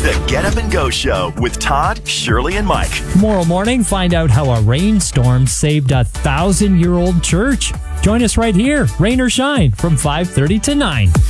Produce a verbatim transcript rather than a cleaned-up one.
The Get Up and Go Show with Todd, Shirley, and Mike. Tomorrow morning, find out how a rainstorm saved a thousand-year-old church. Join us right here, rain or shine, from five thirty to nine.